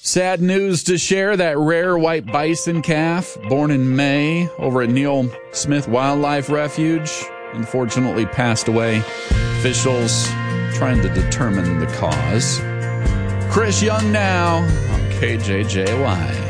Sad news to share. That rare white bison calf, born in May over at Neil Smith Wildlife Refuge, unfortunately passed away. Officials trying to determine the cause. Chris Young now on KJJY.